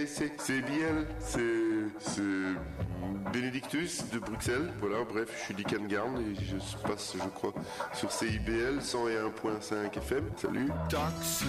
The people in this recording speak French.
C'est BL, c'est Benedictus de Bruxelles. Voilà, bref, je suis Dick Garn et je passe, je crois, sur CIBL 101.5 FM. Salut. Ducks